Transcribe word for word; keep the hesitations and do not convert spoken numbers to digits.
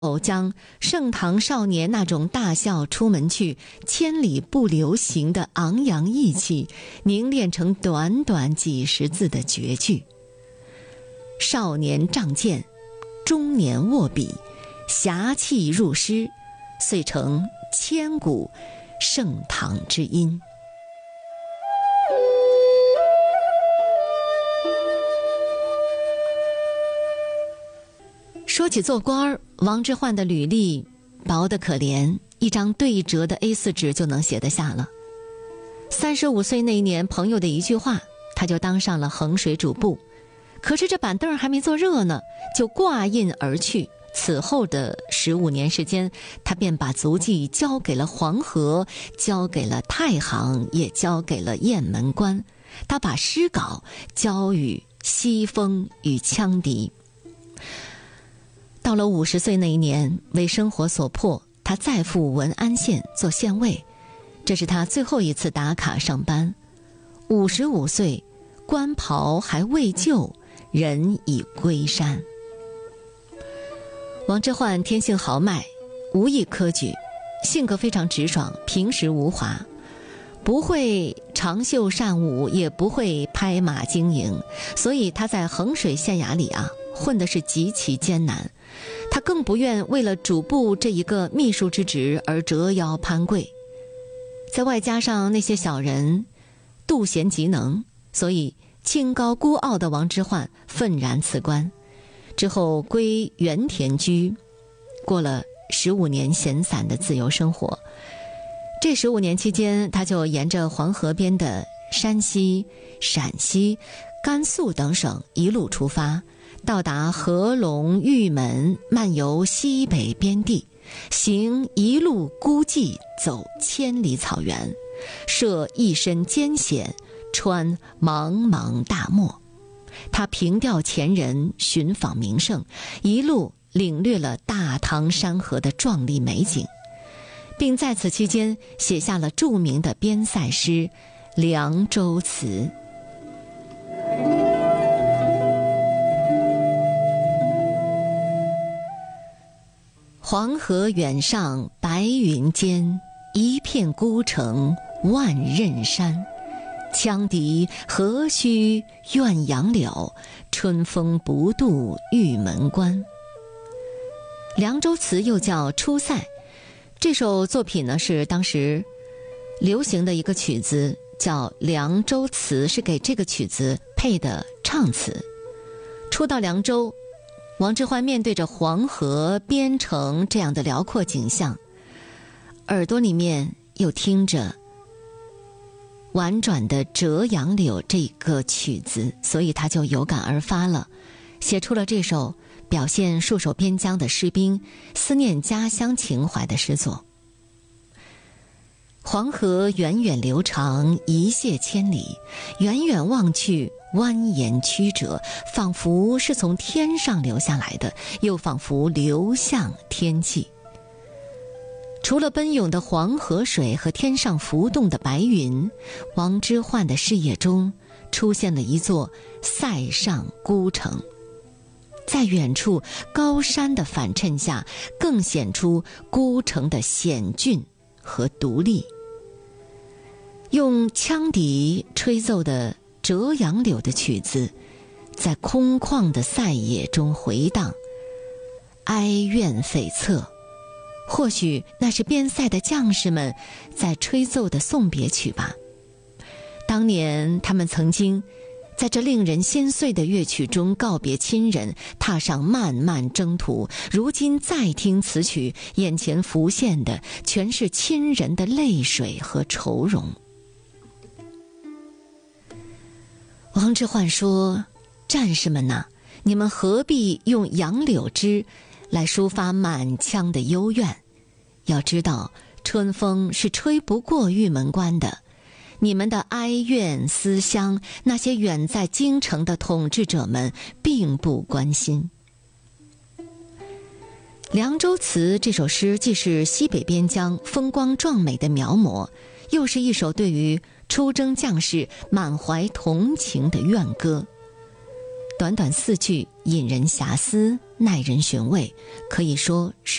将盛唐少年那种大笑出门去，千里不留行的昂扬义气凝练成短短几十字的绝句。少年仗剑，中年握笔，侠气入诗，遂成千古盛唐之音。说起做官，王之涣的履历薄得可怜，一张对折的 A 四 纸就能写得下了。三十五岁那一年，朋友的一句话，他就当上了衡水主簿。可是这板凳还没坐热呢，就挂印而去。此后的十五年时间，他便把足迹交给了黄河，交给了太行，也交给了雁门关。他把诗稿交予西风与羌笛。到了五十岁那一年，为生活所迫，他再赴文安县做县尉，这是他最后一次打卡上班。五十五岁，官袍还未就，人已归山。王之涣天性豪迈，无意科举，性格非常直爽，平时无华，不会长袖善舞，也不会拍马经营，所以他在衡水县衙里啊，混的是极其艰难。他更不愿为了主簿这一个秘书之职而折腰攀贵，再外加上那些小人妒贤嫉能，所以清高孤傲的王之涣愤然辞官，之后归原田居，过了十五年闲散的自由生活。这十五年期间，他就沿着黄河边的山西、陕西、甘肃等省一路出发，到达合龙、玉门，漫游西北边地，行一路孤寂，走千里草原，涉一身艰险，穿茫茫大漠。他凭吊前人，寻访名胜，一路领略了大唐山河的壮丽美景，并在此期间写下了著名的边塞诗《凉州词》。黄河远上白云间，一片孤城万仞山。羌笛何须怨杨柳，春风不度玉门关。凉州词又叫出塞，这首作品呢是当时流行的一个曲子，叫凉州词，是给这个曲子配的唱词。初到凉州，王之涣面对着黄河边城这样的辽阔景象，耳朵里面又听着婉转的《折杨柳》这个曲子，所以他就有感而发了，写出了这首表现戍守边疆的士兵思念家乡情怀的诗作。黄河源远流长，一泻千里，远远望去，蜿蜒曲折，仿佛是从天上流下来的，又仿佛流向天际。除了奔涌的黄河水和天上浮动的白云，王之涣的视野中出现了一座塞上孤城，在远处高山的反衬下，更显出孤城的险峻和独立。用羌笛吹奏的《折杨柳》的曲子，在空旷的塞野中回荡，哀怨悱恻。或许那是边塞的将士们在吹奏的送别曲吧。当年他们曾经在这令人心碎的乐曲中告别亲人，踏上漫漫征途，如今再听此曲，眼前浮现的全是亲人的泪水和愁容。王之涣说：战士们呐，你们何必用杨柳枝来抒发满腔的幽怨？要知道，春风是吹不过玉门关的。你们的哀怨思乡，那些远在京城的统治者们并不关心。《凉州词》这首诗既是西北边疆风光壮美的描摹，又是一首对于出征将士满怀同情的怨歌。 短短四句，引人遐思，耐人寻味，可以说是